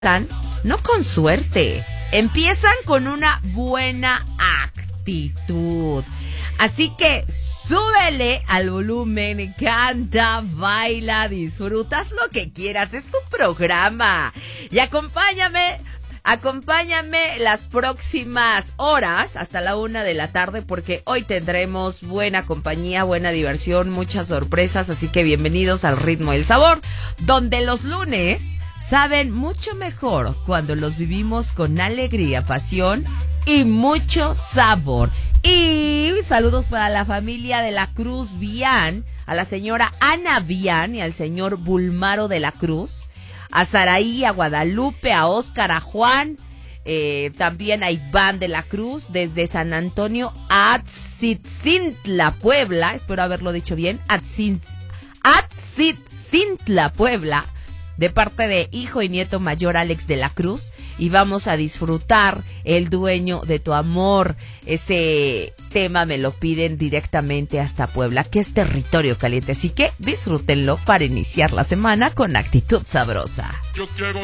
no con suerte, empiezan con una buena actitud. Así que súbele al volumen, canta, baila, disfrutas lo que quieras, es tu programa. Y acompáñame las próximas horas hasta la 1 de la tarde, porque hoy tendremos buena compañía, buena diversión, muchas sorpresas, así que bienvenidos al Ritmo del Sabor, donde los lunes saben mucho mejor cuando los vivimos con alegría, pasión y mucho sabor. Y saludos para la familia de la Cruz Vian, a la señora Ana Vian y al señor Bulmaro de la Cruz, a Saraí, a Guadalupe, a Óscar, a Juan, también a Iván de la Cruz, desde San Antonio a Atzitzintla, Puebla, espero haberlo dicho bien, Atzitzintla, Puebla, de parte de hijo y nieto mayor Alex de la Cruz, y vamos a disfrutar El Dueño de tu Amor. Ese tema me lo piden directamente hasta Puebla, que es territorio caliente, así que disfrútenlo para iniciar la semana con actitud sabrosa. Yo quiero